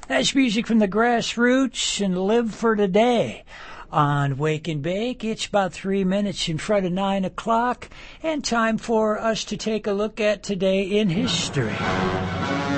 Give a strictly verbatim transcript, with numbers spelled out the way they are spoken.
That's music from the Grassroots and Live for Today. On Wake and Bake, it's about three minutes in front of nine o'clock, and time for us to take a look at today in history.